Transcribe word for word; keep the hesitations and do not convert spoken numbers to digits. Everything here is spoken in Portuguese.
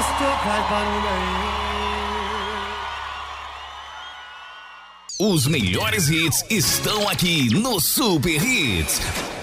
gosto, faz barulho aí. Os melhores hits estão aqui no Super Hits.